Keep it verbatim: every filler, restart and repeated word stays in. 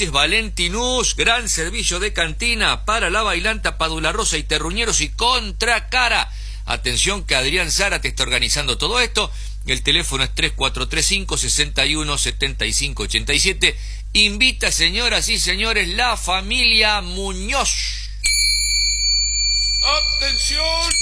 Sánchez Valentinus, gran servicio de cantina para la bailanta Padula Rosa y Terruñeros y Contracara. Atención que Adrián Zárate está organizando todo esto. El teléfono es tres cuatro tres cinco, seis uno, siete cinco ocho siete. Invita, señoras y señores, la familia Muñoz. ¡Atención!